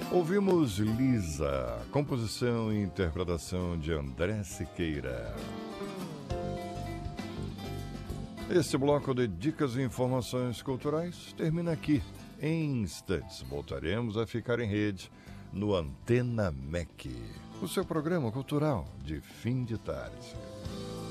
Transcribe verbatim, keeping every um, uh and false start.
Ouvimos Lisa, composição e interpretação de André Siqueira. Este bloco de dicas e informações culturais termina aqui. Em instantes, voltaremos a ficar em rede no Antena M E C, o seu programa cultural de fim de tarde.